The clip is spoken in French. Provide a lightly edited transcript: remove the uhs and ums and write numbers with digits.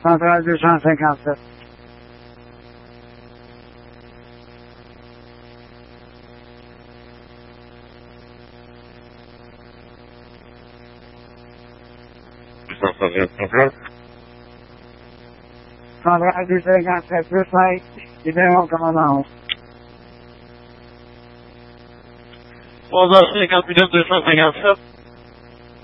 Centrale 257. Centrale 257, plus 5, libérons commandant. 11h59, 257.